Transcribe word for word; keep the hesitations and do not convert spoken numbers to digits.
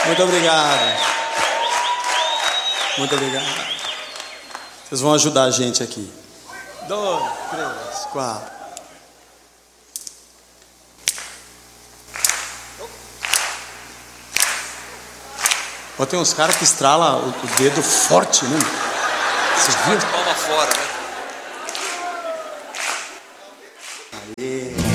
Muito obrigado. Muito obrigado. Vocês vão ajudar a gente aqui. Dois, três, quatro. Ó, tem uns caras que estralam o, o dedo forte, né? Vocês viram? Palma fora, né? Aê.